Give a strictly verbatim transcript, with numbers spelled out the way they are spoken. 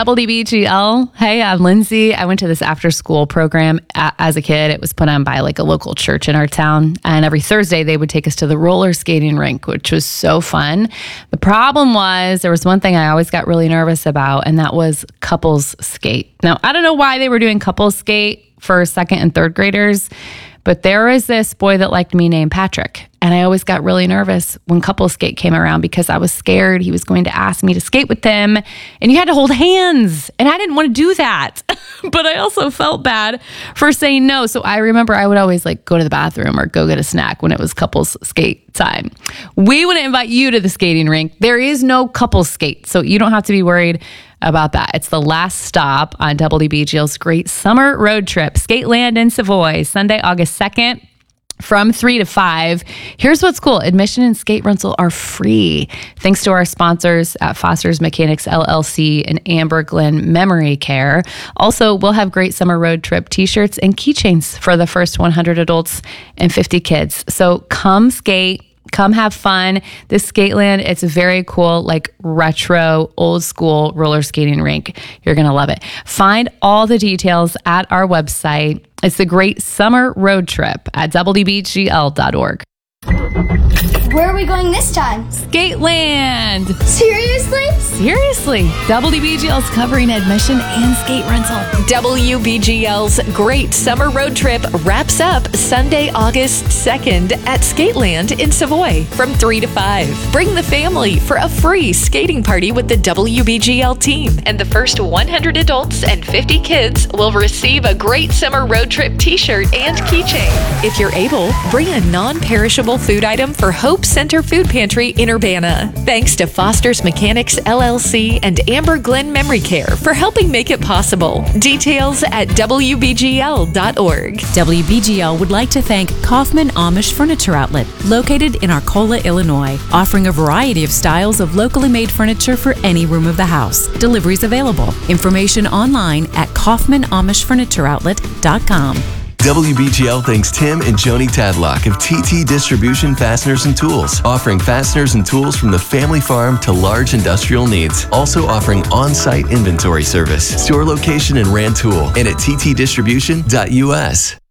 Double D B G L. Hey, I'm Lindsay. I went to this after school program a- as a kid. It was put on by like a local church in our town. And every Thursday they would take us to the roller skating rink, which was so fun. The problem was there was one thing I always got really nervous about, and that was couples skate. Now, I don't know why they were doing couples skate for second and third graders, but there was this boy that liked me named Patrick. And I always got really nervous when couple skate came around because I was scared he was going to ask me to skate with him. And you had to hold hands. And I didn't want to do that. But I also felt bad for saying no. So I remember I would always like go to the bathroom or go get a snack when it was couples skate time. We want to invite you to the skating rink. There is no couples skate, so you don't have to be worried about that. It's the last stop on Double D B G L's great summer road trip, Skateland in Savoy, Sunday, August second. From three to five. Here's what's cool. Admission and skate rental are free. Thanks to our sponsors at Foster's Mechanics L L C and Amber Glen Memory Care. Also, we'll have great summer road trip t-shirts and keychains for the first one hundred adults and fifty kids. So come skate. Come have fun. This Skateland, it's a very cool, like retro, old school roller skating rink. You're going to love it. Find all the details at our website. It's the Great Summer Road Trip at double d b g l dot org. Where are we going this time? Skateland. Seriously? Seriously. Double D B G L's covering admission and skate rental. W B G L's Great Summer Road Trip wraps up Sunday, August second at Skateland in Savoy from three to five. Bring the family for a free skating party with the W B G L team. And the first one hundred adults and fifty kids will receive a Great Summer Road Trip t-shirt and keychain. If you're able, bring a non-perishable food item for Hope Center Food Pantry in Urbana. Thanks to Foster's Mechanics L L C and Amber Glen Memory Care for helping make it possible. Details at w b g l dot org. W B G L would like to thank Kaufman Amish Furniture Outlet, located in Arcola, Illinois, offering a variety of styles of locally made furniture for any room of the house. Deliveries available. Information online at kaufman amish furniture outlet dot com. W B G L thanks Tim and Joni Tadlock of T T Distribution Fasteners and Tools, offering fasteners and tools from the family farm to large industrial needs. Also offering on-site inventory service. Store location in Rantoul and at t t distribution dot u s.